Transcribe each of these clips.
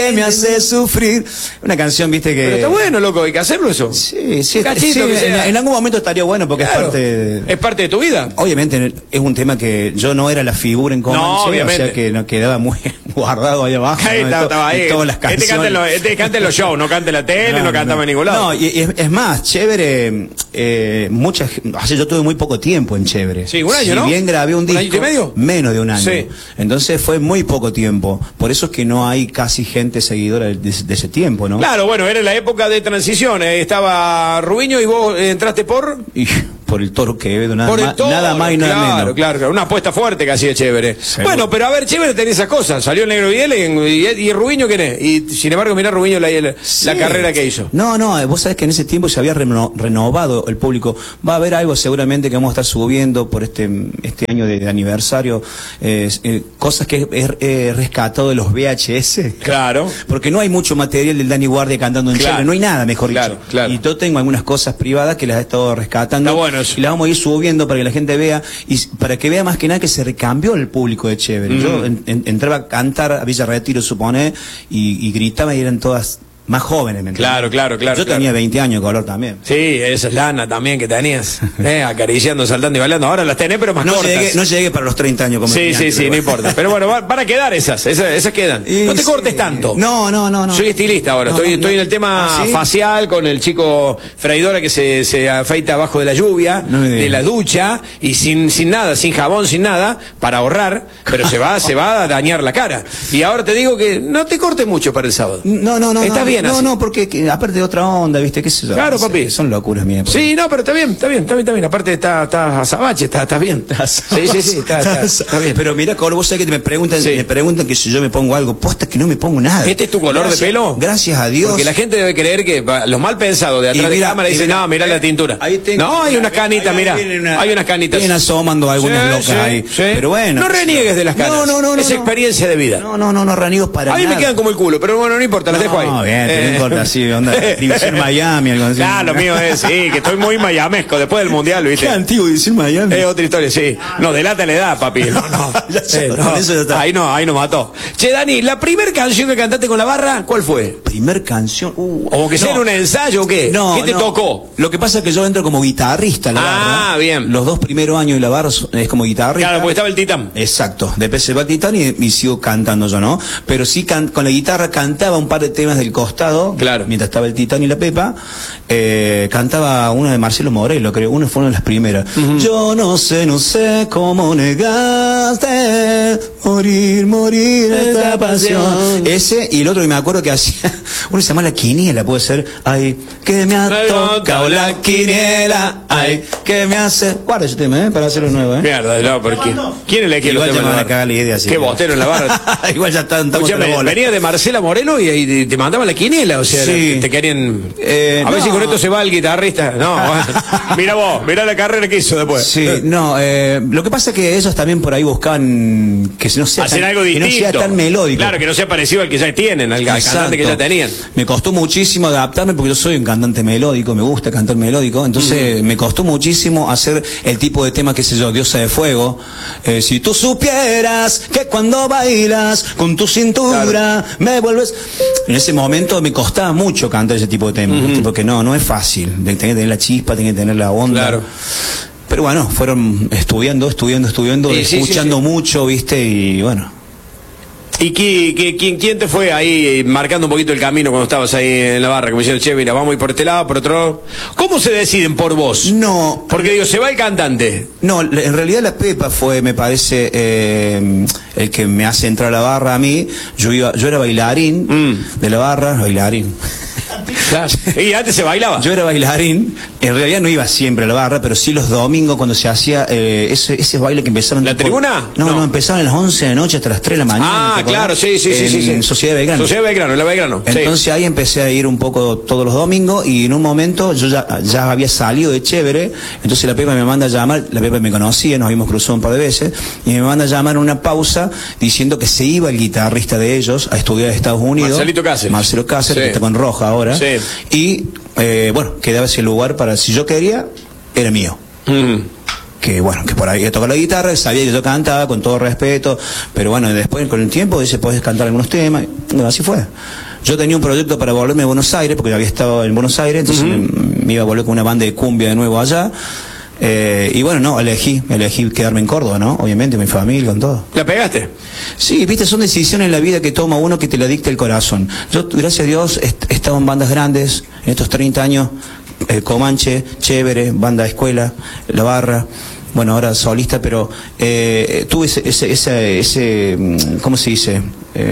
me hace sufrir. Una canción, viste que... Pero está bueno, loco, hay que hacerlo eso. Sí, sí, Cachito, sí, que sea. en algún momento estaría bueno porque Claro, es parte de tu vida. Obviamente es un tema que yo no era la figura en Comanche, No, obviamente. o sea que no quedaba muy guardado ahí abajo. Ahí ¿no? estaba ahí. Todas las canciones. Este canta en los shows, no canta en la tele, no cantaba en ningún lado. No, y es más, Chévere, yo tuve muy poco tiempo en Chévere. Sí, un año, si ¿no? bien grabé un disco. ¿Un año y medio? Menos de un año. Sí. Entonces fue muy poco tiempo. Por eso es que no hay casi gente seguidora de ese tiempo, ¿no? Claro, bueno, era la época de transición. Estaba Rubiño y vos entraste por... Y por el Toro Quevedo, nada Por el más, Toro, nada más y nada claro, menos. Claro, una apuesta fuerte que hacía Chévere. Seguro. Bueno, pero a ver, Chévere tenía esas cosas. Salió el Negro Videla y Rubiño, ¿quién es? Y sin embargo, mirá Rubiño la carrera que hizo. No, vos sabés que en ese tiempo se había renovado el público. Va a haber algo seguramente que vamos a estar subiendo por este año de aniversario. Cosas que he rescatado de los VHS. Claro. Porque no hay mucho material del Dani Guardia cantando en Chévere. No hay nada, mejor dicho. Claro. Y yo tengo algunas cosas privadas que las he estado rescatando. Está bueno eso. Y las vamos a ir subiendo para que la gente vea y para que vea más que nada que se recambió el público de Chévere. Yo entraba a cantar a Villa Retiro, supone, y gritaba y eran todas más jóvenes, ¿me entiendes? Claro. Yo tenía 20 años de color también. Sí, esa es lana también que tenías. Acariciando, saltando y bailando. Ahora las tenés, pero más cortas. No llegué para los 30 años como Sí, no importa. Pero bueno, van a quedar esas quedan. No te cortes tanto. No. Soy estilista ahora, estoy en el tema facial con el chico Freidora que se afeita abajo de la lluvia, de la ducha, y sin nada, sin jabón, sin nada, para ahorrar, pero se va a dañar la cara. Y ahora te digo que no te cortes mucho para el sábado. No. Estás bien así. No, porque aparte de otra onda, ¿viste? ¿Qué sé yo? Claro, papi. Son locuras mías. Sí, no, pero está bien. Aparte estás azabache, estás bien. Sí, está bien. Pero mira, Colo, vos sabés que me preguntan que si yo me pongo algo, posta que no me pongo nada. ¿Este es tu color de pelo? Gracias a Dios. Porque la gente debe creer que los mal pensados de atrás de cámara dicen, no, mirá la tintura. No, hay unas canitas, mirá. Hay unas canitas. Vienen asomando algunas locas ahí. Pero bueno. No reniegues de las canas. No. Es experiencia de vida. No reniego para nada. A mí me quedan como el culo, pero bueno, no importa, las dejo ahí. No, bien, no importa, sí, onda. División Miami, algo así. Claro, lo mío es, sí, que estoy muy mayamesco después del mundial, ¿viste? Qué antiguo División Miami. Es otra historia, sí. No, delata la edad, papi. No. Eso ya está. Ahí no mató. Che, Dani, ¿la primer canción que cantaste con la barra, cuál fue? Primer canción. ¿O que sea en un ensayo o qué? No, ¿Qué te tocó? Lo que pasa es que yo entro como guitarrista en la barra. Ah, bien. Los 2 primeros años de la barra es como guitarrista. Claro, porque estaba el Titán. Exacto. Después se va el Titán y sigo cantando yo, ¿no? Pero sí con la guitarra cantaba un par de temas del costado. Claro. Mientras estaba el Titán y la Pepa. Cantaba una de Marcelo Morelo, creo. Una fue una de las primeras. Yo no sé cómo negaste morir esta pasión. Ese y el otro que me acuerdo que hacía, uno se llama La Quiniela, puede ser. Ay, que me ha tocado la quiniela. Ay, que me hace. Guarda ese tema, para hacerlo nuevo, Mierda, no, porque ¿quién es el que igual lo ya me van a tema? cagar la idea así. Qué bostero en la barra. Igual ya estamos venía de Marcela Morelo y te mandaban la quiniela, o sea, sí. te querían. A ver si con esto se va el guitarrista. No, mira vos, mira la carrera que hizo después. Sí, no, lo que pasa es que ellos también por ahí buscan que no sea hacer tan, algo distinto. Que no sea tan melódico. Claro, que no sea parecido al que ya tienen, al cantante que ya tenían. Me costó muchísimo adaptarme porque yo soy un cantante melódico, me gusta cantar melódico, entonces me costó muchísimo hacer el tipo de tema, qué sé yo, Diosa de Fuego. Si tú supieras que cuando bailas con tu cintura me vuelves... En ese momento me costaba mucho cantar ese tipo de temas, porque no es fácil. Tenés que tener la chispa, tenés que tener la onda. Claro. Pero bueno, fueron estudiando, escuchando mucho, ¿viste? Y bueno. ¿Y quién te fue ahí marcando un poquito el camino cuando estabas ahí en la barra? Como diciendo, che, mira, vamos a ir por este lado, por otro lado. ¿Cómo se deciden por vos? No. Porque digo, se va el cantante. No, en realidad la Pepa fue, me parece, el que me hace entrar a la barra a mí. Yo era bailarín de la barra, bailarín. Claro. Y antes se bailaba. Yo era bailarín, en realidad no iba siempre a la barra, pero sí los domingos cuando se hacía ese baile que empezaron... ¿La tribuna? No, empezaban a las 11 de la noche hasta las 3 de la mañana. Ah, claro, sí. En Sociedad de Belgrano. Sociedad de Belgrano, en la Belgrano. Entonces ahí empecé a ir un poco todos los domingos y en un momento yo ya había salido de Chévere, entonces la Pepa me manda a llamar, la Pepa me conocía, nos habíamos cruzado un par de veces, y me manda a llamar en una pausa diciendo que se iba el guitarrista de ellos a estudiar a Estados Unidos. Marcelo Cáceres, que está con Roja ahora. Sí. Y bueno, quedaba ese lugar para, si yo quería, era mío. bueno, que por ahí tocar la guitarra, sabía que yo cantaba con todo respeto, pero bueno, después con el tiempo dice, podés cantar algunos temas, bueno, así fue. Yo tenía un proyecto para volverme a Buenos Aires, porque había estado en Buenos Aires, entonces me iba a volver con una banda de cumbia de nuevo allá. Y bueno, no, elegí quedarme en Córdoba, ¿no? Obviamente, mi familia, con todo. ¿La pegaste? Sí, viste, son decisiones en la vida que toma uno que te la dicta el corazón. Yo, gracias a Dios, he estado en bandas grandes en estos 30 años, Comanche, Chévere, banda de escuela, La Barra, bueno, ahora solista, pero tuve ese ¿cómo se dice?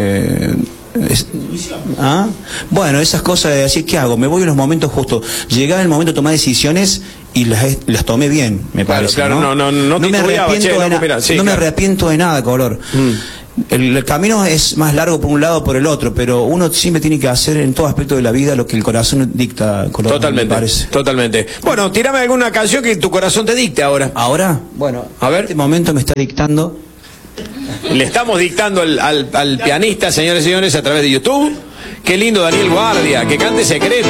Bueno, esas cosas de decir, ¿qué hago? Me voy en los momentos justos. Llegaba el momento de tomar decisiones y las tomé bien, me parece. Claro, no me arrepiento de nada, Color. El camino es más largo por un lado por el otro, pero uno siempre tiene que hacer en todo aspecto de la vida lo que el corazón dicta, Color. Totalmente, me parece. Totalmente. Bueno, tírame alguna canción que tu corazón te dicte ahora. ¿Ahora? Bueno, a ver. En este momento me está dictando. Le estamos dictando al pianista, señores y señores, a través de YouTube. Qué lindo Daniel Guardia, que cante Secreto.